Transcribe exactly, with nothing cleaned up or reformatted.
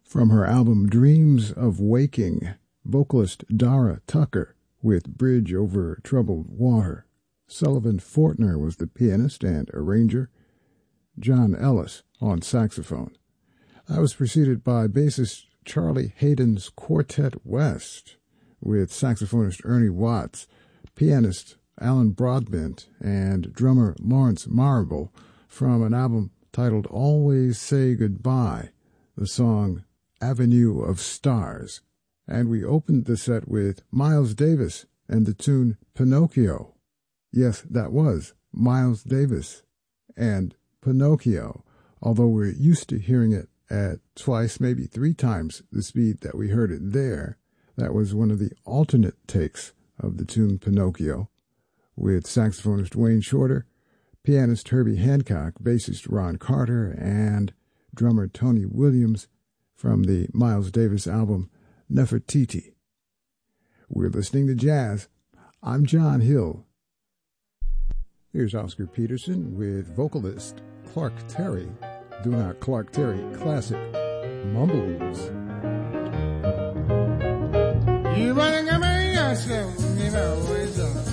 From her album Dreams of Waking, vocalist Dara Tucker with Bridge Over Troubled Water. Sullivan Fortner was the pianist and arranger. John Ellis on saxophone. I was preceded by bassist Charlie Hayden's Quartet West with saxophonist Ernie Watts, pianist Alan Broadbent, and drummer Lawrence Marable from an album titled Always Say Goodbye, the song Avenue of Stars. And we opened the set with Miles Davis and the tune Pinocchio. Yes, that was Miles Davis and Pinocchio, although we're used to hearing it at twice, maybe three times the speed that we heard it there. That was one of the alternate takes of the tune Pinocchio, with saxophonist Wayne Shorter, pianist Herbie Hancock, bassist Ron Carter, and drummer Tony Williams from the Miles Davis album Nefertiti. We're listening to jazz. I'm John Hill. Here's Oscar Peterson with vocalist Clark Terry doing our Clark Terry classic, Mumbles. You wanna come in yourself, you know, it's